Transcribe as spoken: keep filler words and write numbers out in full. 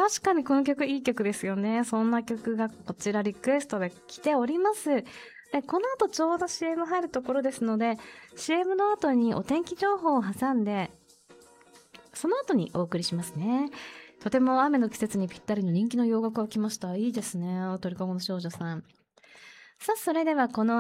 確かにこの曲いい曲ですよね。そんな曲がこちらリクエストで来ております。で、この後ちょうど シーエム 入るところですので、シーエム の後にお天気情報を挟んで、その後にお送りしますね。とても雨の季節にぴったりの人気の洋楽が来ました。いいですね。鳥かごの少女さん。さあ、それではこの